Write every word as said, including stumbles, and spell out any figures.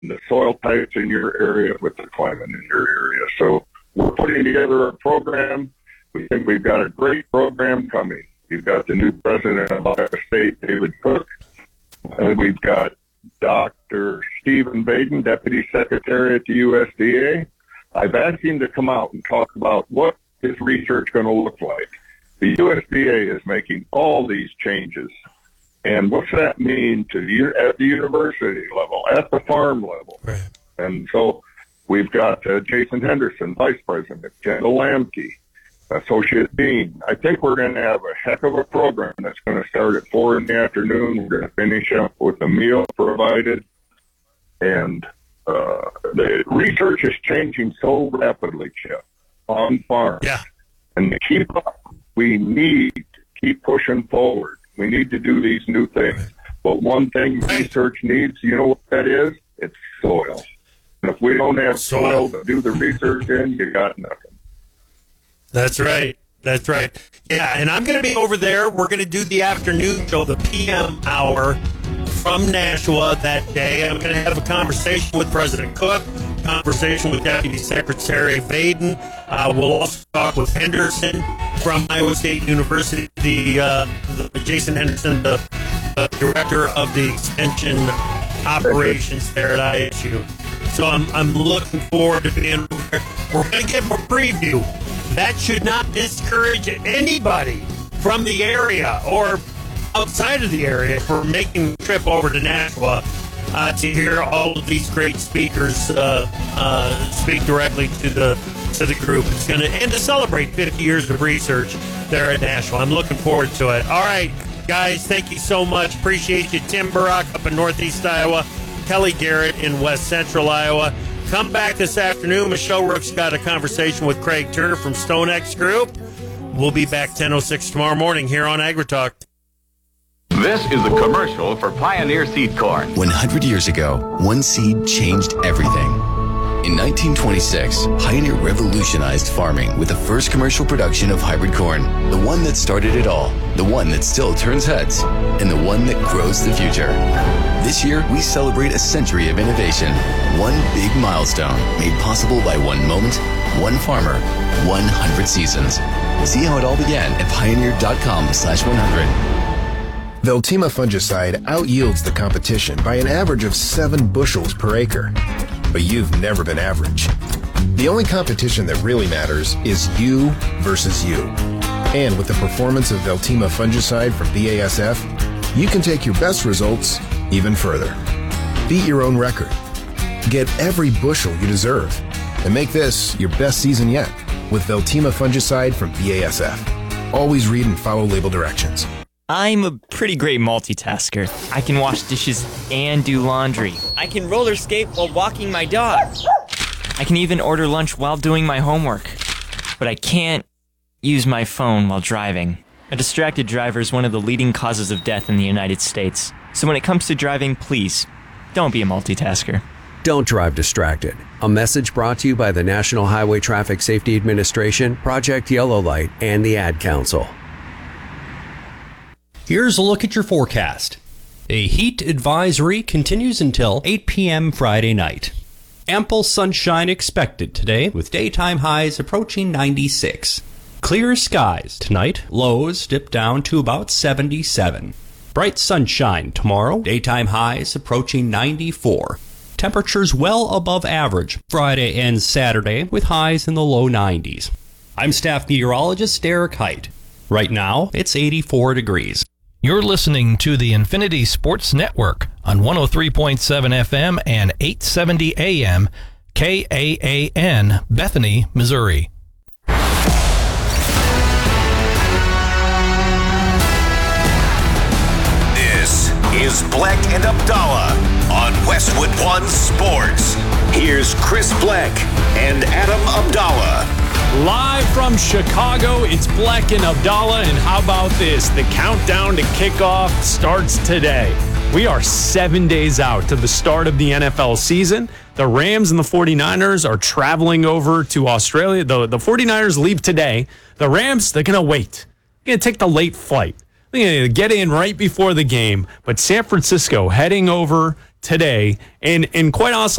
the soil types in your area with the climate in your area. So we're putting together a program. We think we've got a great program coming. We've got the new president of Iowa State, David Cook, and we've got Doctor Stephen Baden, Deputy Secretary at the U S D A. I've asked him to come out and talk about what is research going to look like. The U S D A is making all these changes. And what's that mean to the, at the university level, at the farm level? Right. And so we've got uh, Jason Henderson, Vice President, Kendall Lamke, Associate Dean. I think we're going to have a heck of a program that's going to start at four in the afternoon. We're going to finish up with a meal provided. And uh, the research is changing so rapidly, Chip, on farms. Yeah. And to keep up, we need to keep pushing forward. We need to do these new things. Right. But one thing research needs, you know what that is? It's soil. And if we don't have soil to do the research in, you got nothing. That's right. That's right. Yeah, and I'm going to be over there. We're going to do the afternoon show, the P M hour from Nashua that day. I'm going to have a conversation with President Cook, conversation with Deputy Secretary Baden. Uh, we'll also talk with Henderson from Iowa State University, the, uh, the Jason Henderson, the, the director of the extension operations there at I S U. So I'm I'm looking forward to being there. We're going to give a preview. That should not discourage anybody from the area or outside of the area for making the trip over to Nashua uh, to hear all of these great speakers uh, uh, speak directly to the to the group. It's going to and to celebrate fifty years of research there at Nashua. I'm looking forward to it. All right, guys, thank you so much. Appreciate you. Tim Burrock up in Northeast Iowa, Kelly Garrett in West Central Iowa. Come back this afternoon. Michelle Rook's got a conversation with Craig Turner from StoneX Group. We'll be back ten oh six tomorrow morning here on AgriTalk. This is a commercial for Pioneer Seed Corn. one hundred years ago, one seed changed everything. In nineteen twenty-six, Pioneer revolutionized farming with the first commercial production of hybrid corn. The one that started it all, the one that still turns heads, and the one that grows the future. This year, we celebrate a century of innovation. One big milestone made possible by one moment, one farmer, one hundred seasons. See how it all began at pioneer.com slash 100. Veltima fungicide outyields the competition by an average of seven bushels per acre. But you've never been average. The only competition that really matters is you versus you. And with the performance of Veltima fungicide from B A S F, you can take your best results even further. Beat your own record. Get every bushel you deserve. And make this your best season yet with Veltima fungicide from B A S F. Always read and follow label directions. I'm a pretty great multitasker. I can wash dishes and do laundry. I can roller skate while walking my dog. I can even order lunch while doing my homework. But I can't use my phone while driving. A distracted driver is one of the leading causes of death in the United States. So when it comes to driving, please, don't be a multitasker. Don't drive distracted. A message brought to you by the National Highway Traffic Safety Administration, Project Yellow Light, and the Ad Council. Here's a look at your forecast. A heat advisory continues until eight p.m. Friday night. Ample sunshine expected today with daytime highs approaching ninety-six. Clear skies tonight, lows dip down to about seventy-seven. Bright sunshine tomorrow, daytime highs approaching ninety-four. Temperatures well above average Friday and Saturday with highs in the low nineties. I'm staff meteorologist Derek Height. Right now, it's eighty-four degrees. You're listening to the Infinity Sports Network on one oh three point seven F M and eight seventy A M, K A A N, Bethany, Missouri. This is Bleck and Abdallah on Westwood One Sports. Here's Chris Bleck and Adam Abdallah. Live from Chicago, it's Bleck and Abdallah, and how about this? The countdown to kickoff starts today. We are seven days out to the start of the N F L season. The Rams and the forty-niners are traveling over to Australia. The, the forty-niners leave today. The Rams, they're going to wait. They're going to take the late flight. They're going to get in right before the game. But San Francisco heading over today. And and quite honestly,